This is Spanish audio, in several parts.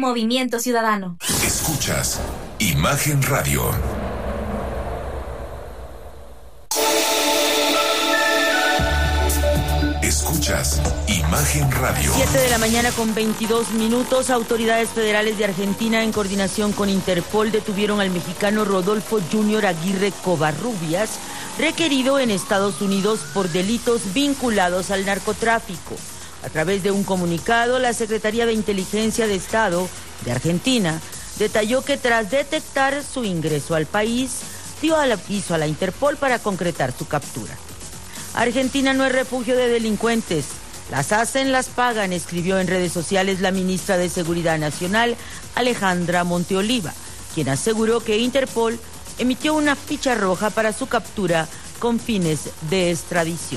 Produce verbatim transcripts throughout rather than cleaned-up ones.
Movimiento Ciudadano. Escuchas Imagen Radio. Escuchas Imagen Radio. siete de la mañana con veintidós minutos. Autoridades federales de Argentina, en coordinación con Interpol, detuvieron al mexicano Rodolfo Junior Aguirre Covarrubias, requerido en Estados Unidos por delitos vinculados al narcotráfico. A través de un comunicado, la Secretaría de Inteligencia de Estado de Argentina detalló que tras detectar su ingreso al país, dio aviso a la Interpol para concretar su captura. Argentina no es refugio de delincuentes, las hacen, las pagan, escribió en redes sociales la ministra de Seguridad Nacional, Alejandra Monteoliva, quien aseguró que Interpol emitió una ficha roja para su captura con fines de extradición.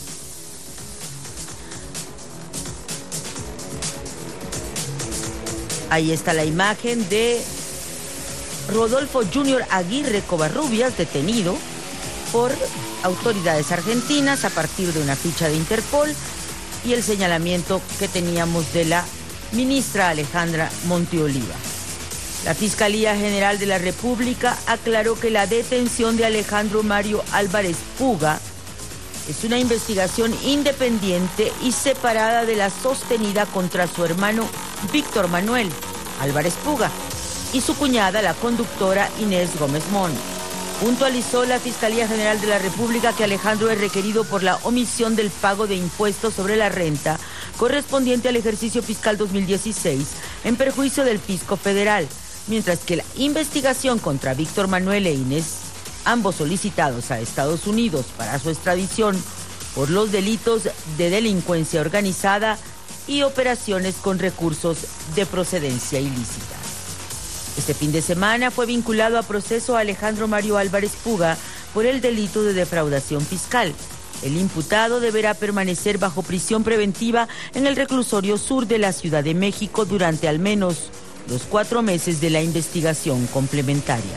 Ahí está la imagen de Rodolfo Junior Aguirre Covarrubias, detenido por autoridades argentinas a partir de una ficha de Interpol y el señalamiento que teníamos de la ministra Alejandra Monteoliva. La Fiscalía General de la República aclaró que la detención de Alejandro Mario Álvarez Puga es una investigación independiente y separada de la sostenida contra su hermano Víctor Manuel Álvarez Puga y su cuñada, la conductora Inés Gómez Mon. Puntualizó la Fiscalía General de la República que Alejandro es requerido por la omisión del pago de impuestos sobre la renta correspondiente al ejercicio fiscal dos mil dieciséis en perjuicio del fisco federal, mientras que la investigación contra Víctor Manuel e Inés, ambos solicitados a Estados Unidos para su extradición por los delitos de delincuencia organizada y operaciones con recursos de procedencia ilícita. Este fin de semana fue vinculado a proceso a Alejandro Mario Álvarez Puga por el delito de defraudación fiscal. El imputado deberá permanecer bajo prisión preventiva en el reclusorio sur de la Ciudad de México durante al menos los cuatro meses de la investigación complementaria.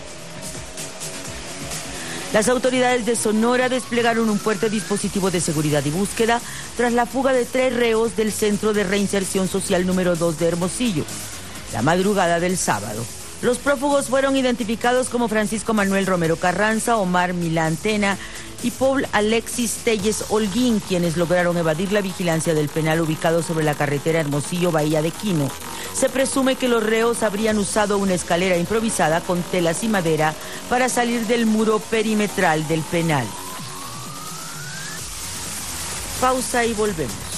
Las autoridades de Sonora desplegaron un fuerte dispositivo de seguridad y búsqueda tras la fuga de tres reos del Centro de Reinserción Social número dos de Hermosillo, la madrugada del sábado. Los prófugos fueron identificados como Francisco Manuel Romero Carranza, Omar Milán Tena y Paul Alexis Telles Holguín, quienes lograron evadir la vigilancia del penal ubicado sobre la carretera Hermosillo-Bahía de Quino. Se presume que los reos habrían usado una escalera improvisada con telas y madera para salir del muro perimetral del penal. Pausa y volvemos.